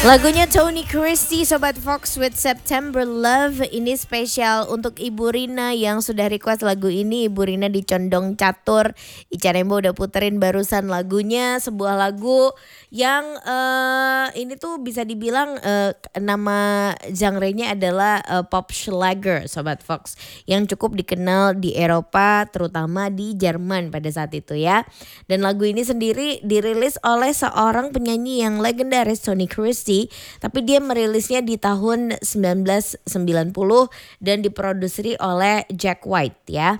Lagunya Tony Christie, Sobat Fox with September Love. Ini spesial untuk Ibu Rina yang sudah request lagu ini. Ibu Rina di Condong Catur. Ica Rembo udah puterin barusan lagunya. Sebuah lagu yang ini tuh bisa dibilang nama genre-nya adalah pop schlager, Sobat Fox. Yang cukup dikenal di Eropa, terutama di Jerman pada saat itu ya. Dan lagu ini sendiri dirilis oleh seorang penyanyi yang legendaris, Tony Christie. Tapi dia merilisnya di tahun 1990 dan diproduksi oleh Jack White ya.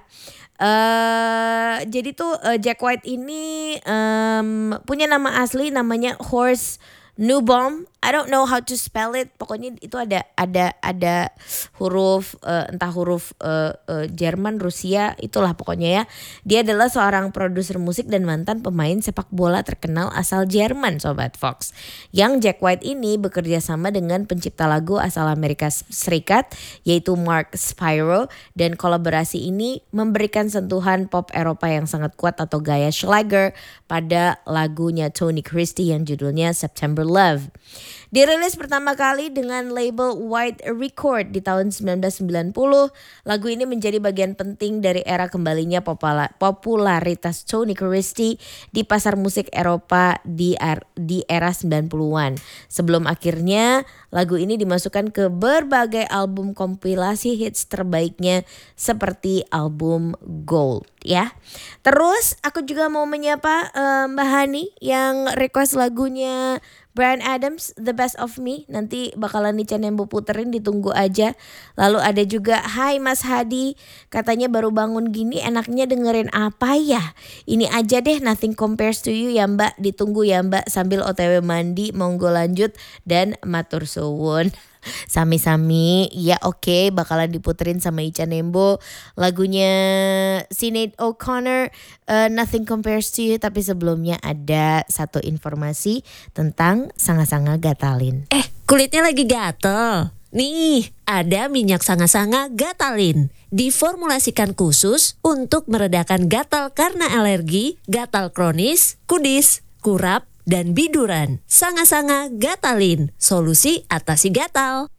Jadi tuh Jack White ini punya nama asli namanya Horst Neubaum. I don't know how to spell it. Pokoknya itu ada huruf entah huruf Jerman, Rusia, itulah pokoknya ya. Dia adalah seorang produser musik dan mantan pemain sepak bola terkenal asal Jerman, Sobat Fox. Yang Jack White ini bekerja sama dengan pencipta lagu asal Amerika Serikat yaitu Mark Spiro, dan kolaborasi ini memberikan sentuhan pop Eropa yang sangat kuat atau gaya schlager pada lagunya Tony Christie yang judulnya September Love. Dirilis pertama kali dengan label White Record di tahun 1990, lagu ini menjadi bagian penting dari era kembalinya popularitas Tony Christie di pasar musik Eropa di era 90-an. Sebelum akhirnya lagu ini dimasukkan ke berbagai album kompilasi hits terbaiknya seperti album Gold ya. Terus aku juga mau menyapa Mbak Hani yang request lagunya Bryan Adams, The Best of Me. Nanti bakalan Ica Rembo puterin, ditunggu aja. Lalu ada juga Hai Mas Hadi, katanya baru bangun gini enaknya dengerin apa ya? Ini aja deh Nothing Compares to You ya Mbak. Ditunggu ya Mbak sambil OTW mandi, monggo lanjut dan matur suwun. Sami-sami ya, oke, bakalan diputerin sama Ica Rembo lagunya Sinead O'Connor, Nothing Compares to You. Tapi sebelumnya ada satu informasi tentang sanga-sanga Gatalin. Kulitnya lagi gatel. Nih, ada minyak sanga-sanga Gatalin. Diformulasikan khusus untuk meredakan gatal karena alergi, gatal kronis, kudis, kurap, dan biduran. Sanga-sanga Gatalin, solusi atasi gatal.